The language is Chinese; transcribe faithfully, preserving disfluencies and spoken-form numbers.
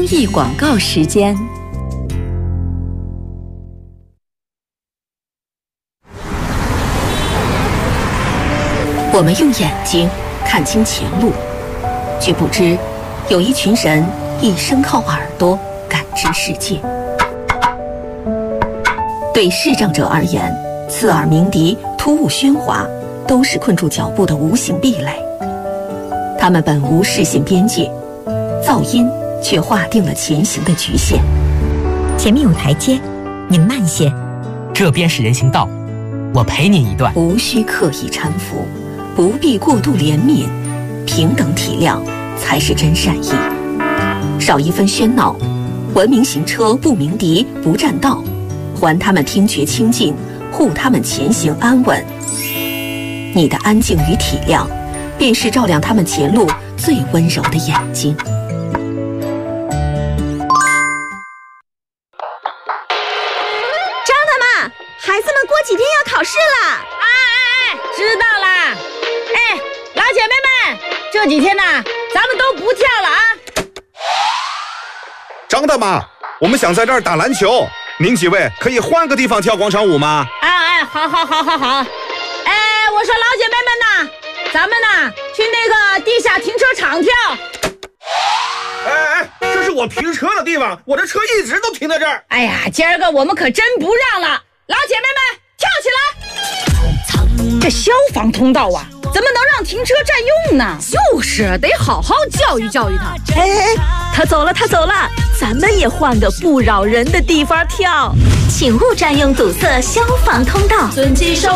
艺广告时间。我们用眼睛看清前路，却不知有一群人一生靠耳朵感知世界。对视障者而言，刺耳鸣笛、突兀喧哗都是困住脚步的无形壁垒。他们本无视线边界，噪音却划定了前行的局限。 前面有台阶，您慢些。 这边是人行道，我陪您一段。 无需刻意搀扶，不必过度怜悯，平等体谅才是真善意。少一分喧闹，文明行车不鸣笛不占道，还他们听觉清净，护他们前行安稳。你的安静与体谅，便是照亮他们前路最温柔的眼睛。 张大妈，孩子们过几天要考试了。 哎哎哎，知道啦。哎，老姐妹们，这几天呢，咱们都不跳了啊。 张大妈，我们想在这儿打篮球，您几位可以换个地方跳广场舞吗？ 哎哎，好好好好好。哎，我说老姐妹们呐，咱们呐去那个地下停车场跳。 哎哎，这是我停车的地方，我的车一直都停在这儿。 哎呀，今儿个我们可真不让了，老姐妹们跳起来！这消防通道啊，怎么能让停车占用呢？ 就是得好好教育教育他。 哎哎哎，他走了，他走了，咱们也换个不扰人的地方跳。 请勿占用堵塞消防通道， 遵纪守